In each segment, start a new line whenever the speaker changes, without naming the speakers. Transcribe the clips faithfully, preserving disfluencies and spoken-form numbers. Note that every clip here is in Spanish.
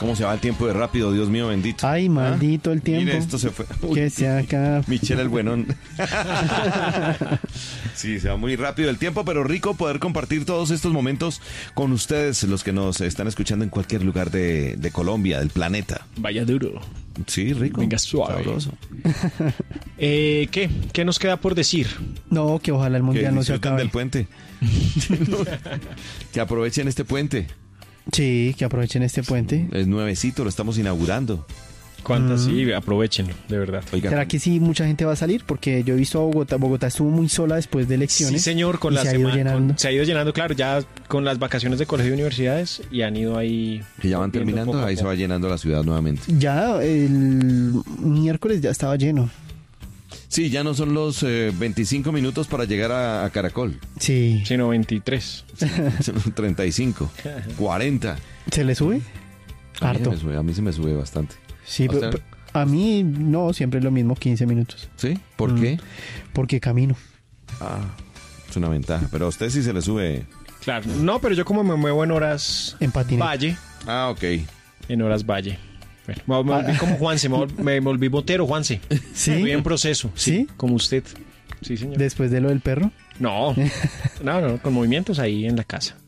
¿Cómo se va el tiempo de rápido? Dios mío, bendito.
Ay, maldito el tiempo.
Mire, esto se fue. Uy,
que se acaba.
Michelle el buenón. Sí, se va muy rápido el tiempo, pero rico poder compartir todos estos momentos con ustedes, los que nos están escuchando en cualquier lugar de, de Colombia, del planeta.
Vaya duro.
Sí, rico.
Venga, suave.
Sabroso.
Eh, ¿Qué? ¿Qué nos queda por decir?
No, que ojalá el
Que
mundial no se
disfruten
acabe.
del puente. Que aprovechen este puente.
Sí, que aprovechen este puente.
Es nuevecito, lo estamos inaugurando.
¿Cuántas? Sí, aprovechenlo, de verdad.
Oiga,
¿Será que sí mucha gente va a salir? Porque yo he visto a Bogotá. Bogotá estuvo muy sola después de elecciones.
Sí, señor, con
y
la
se ha ido
sema-
llenando.
con- se ha ido llenando, claro, ya con las vacaciones de colegio y universidades y han ido ahí.
que ya van
viendo
terminando,
poco a
ahí se
poco.
va llenando la ciudad nuevamente.
Ya el miércoles ya estaba lleno.
Sí, ya no son los eh, veinticinco minutos para llegar a, a Caracol.
Sí.
Sí, no, veintitrés.
Son treinta y cinco, cuarenta.
¿Se le sube?
A mí, se
Harto.
me sube, a mí se me sube bastante.
Sí,
¿A
pero,
usted?
pero a mí no, siempre es lo mismo, quince minutos.
¿Sí? ¿Por
Mm.
qué?
Porque camino.
Ah, es una ventaja. Pero a usted sí se le sube.
Claro. No, pero yo como me muevo en horas
En patinete.
Valle,
Ah, ok.
en horas Valle. Bueno, me, me volví como Juanse, me, vol- me volví botero, Juanse.
¿Sí?
Estoy en proceso. Sí,
¿Sí?
como usted. Sí, señor.
Después de lo del perro.
No, no, no, con movimientos ahí en la casa.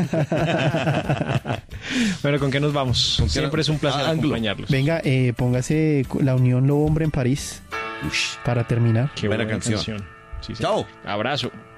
Bueno, ¿con qué nos vamos?
¿Con qué
Siempre
no-
es un placer
Ah, Anglo.
acompañarlos.
Venga, eh, póngase la Unión Lobo Hombre en París
Ush.
para terminar.
Qué
buena
buena,
canción.
canción. Sí, señor.
Chao.
Abrazo.